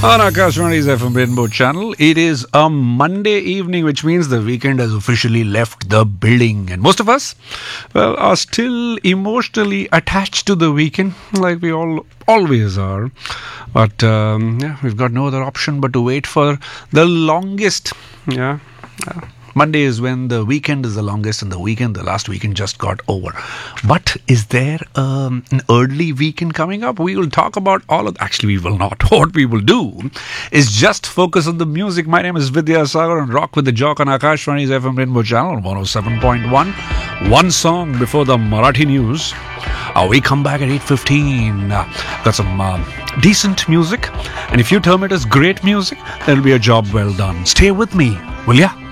On Akashvani's FM Rainbow channel, it is a Monday evening, which means the weekend has officially left the building. And most of us, well, are still emotionally attached to the weekend, like we all always are. But, yeah, we've got no other option but to wait for the longest, Monday is when the weekend is the longest, and the last weekend just got over. But is there an early weekend coming up? We will talk about all of. Actually, we will not. What we will do is just focus on the music. My name is Vidya Sagar, and rock with the jock on Akashvani's FM Rainbow channel 107.1. One song before the Marathi news. We come back at 8:15. Got some decent music, and if you term it as great music, that'll be a job well done. Stay with me, will ya?